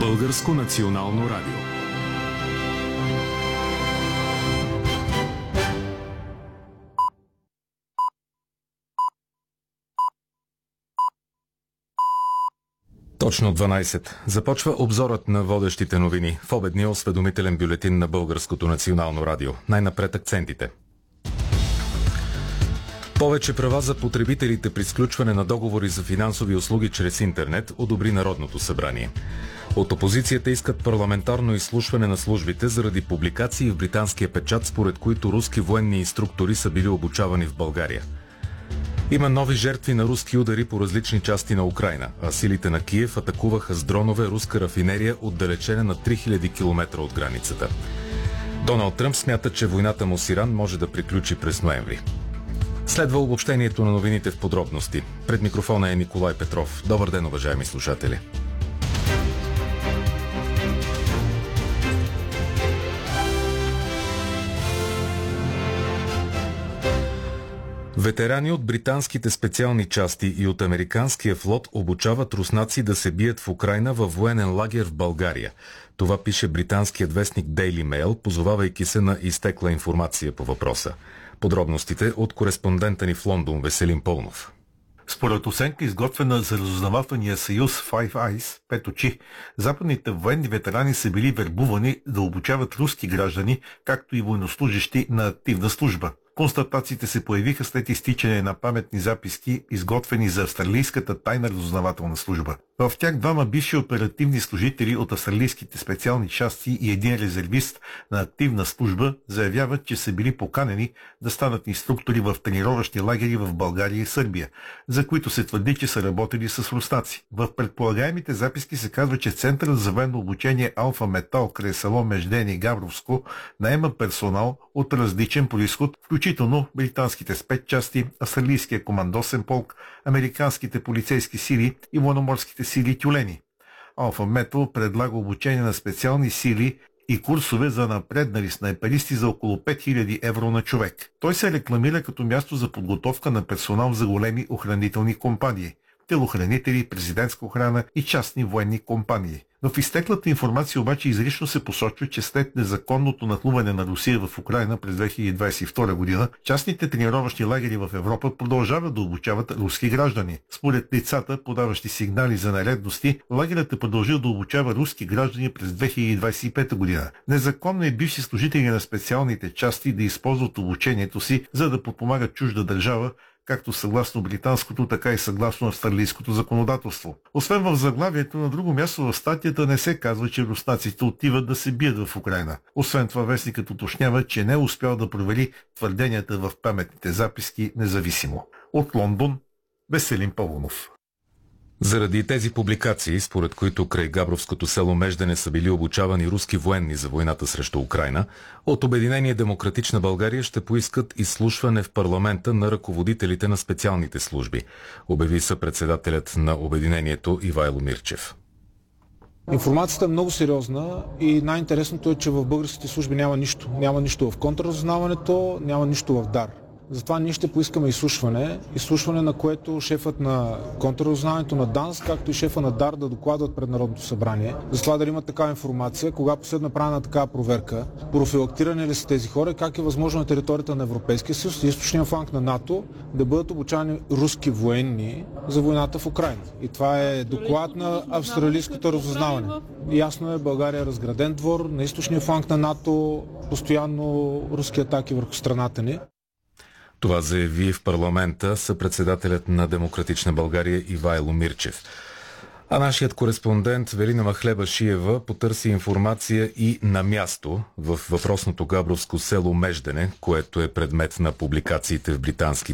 Българско национално радио. Точно 12. Започва обзорът на водещите новини в обедния осведомителен бюлетин на Българското национално радио. Най-напред акцентите. Повече права за потребителите при сключване на договори за финансови услуги чрез интернет одобри Народното събрание. От опозицията искат парламентарно изслушване на службите заради публикации в британския печат, според които руски военни инструктори са били обучавани в България. Има нови жертви на руски удари по различни части на Украйна, а силите на Киев атакуваха с дронове руска рафинерия, отдалечена на 3000 км от границата. Доналд Тръмп смята, че войната му с Иран може да приключи през ноември. Следва обобщението на новините в подробности. Пред микрофона е Николай Петров. Добър ден, уважаеми слушатели. Ветерани от британските специални части и от американския флот обучават руснаци да се бият в Украйна във военен лагер в България. Това пише британският вестник Daily Mail, позовавайки се на изтекла информация по въпроса. Подробностите от кореспондента ни в Лондон Веселин Пълнов. Според оценка, изготвена за разузнавателния съюз Five Eyes, пет очи, западните военни ветерани са били вербувани да обучават руски граждани, както и военнослужащи на активна служба. Констатациите се появиха след изтичане на паметни записки, изготвени за австралийската тайна разузнавателна служба. В тях двама бивши оперативни служители от австралийските специални части и един резервист на активна служба заявяват, че са били поканени да станат инструктори в тренировъчни лагери в България и Сърбия, за които се твърди, че са работили с руснаци. В предполагаемите записки се казва, че Центърът за военно обучение Алфа Метал край село Межден и Габровско наема персонал от различен произход, включително британските спецчасти, австралийския командосен полк, американските полицейски сили и военноморските сили Тюлени. Алфа Метал предлага обучение на специални сили и курсове за напреднали снайперисти за около 5000 евро на човек. Той се рекламира като място за подготовка на персонал за големи охранителни компании, телохранители, президентска охрана и частни военни компании. Но в изтеклата информация обаче изрично се посочва, че след незаконното нахлуване на Русия в Украйна през 2022 година, частните тренировъчни лагери в Европа продължават да обучават руски граждани. Според лицата, подаващи сигнали за нередности, лагерът е продължил да обучава руски граждани през 2025 година. Незаконно е бивши служители на специалните части да използват обучението си, за да подпомагат чужда държава, както съгласно британското, така и съгласно австралийското законодателство. Освен в заглавието, на друго място в статията не се казва, че руснаците отиват да се бият в Украйна. Освен това, вестникът уточнява, че не е успял да провери твърденията в паметните записки независимо. От Лондон, Веселин Павлов. Заради тези публикации, според които край Габровското село Междене са били обучавани руски военни за войната срещу Украйна, от Обединение Демократична България ще поискат изслушване в парламента на ръководителите на специалните служби, обяви съпредседателят на Обединението Ивайло Мирчев. Информацията е много сериозна и най-интересното е, че в българските служби няма нищо. Няма нищо в контрразузнаването, няма нищо в ДАР. Затова ние ще поискаме изслушване, на което шефът на контрразузнаването на ДАНС, както и шефа на ДАР да докладват пред Народното събрание. За това дали има такава информация, кога последно направена такава проверка, профилактирани ли са тези хора и как е възможно на територията на Европейския съюз и източния фланг на НАТО да бъдат обучавани руски военни за войната в Украйна. И това е доклад на австралийското разузнаване. Ясно е, България е разграден двор, на източния фланг на НАТО постоянно руски атаки върху страната ни. Това заяви в парламента съпредседателят на Демократична България Ивайло Мирчев. А нашият кореспондент Велина Махлеба-Шиева потърси информация и на място в въпросното габровско село Междене, което е предмет на публикациите в британски